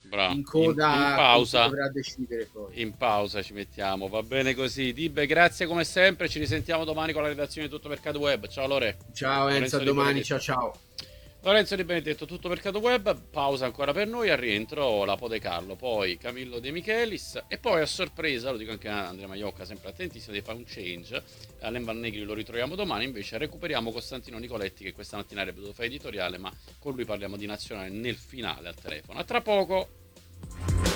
Bravo. in In coda a chi pausa. dovrà decidere poi. In pausa ci mettiamo, va bene così. Dibe, grazie come sempre. Ci risentiamo domani con la redazione di Tutto Mercato Web. Ciao Lore. Ciao Enzo, a Lorenzo Di domani, ciao Benedetto. ciao. Lorenzo Di Benedetto, Tutto Mercato Web. Pausa ancora per noi. Al rientro la Pode Carlo, poi Camillo De Michelis. E poi a sorpresa, lo dico anche a Andrea Maiocca, sempre attentissimo, dei fa un change. Lemban Negri lo ritroviamo domani. Invece recuperiamo Costantino Nicoletti, che questa mattina avrebbe dovuto fare editoriale, ma con lui parliamo di nazionale nel finale al telefono. A tra poco.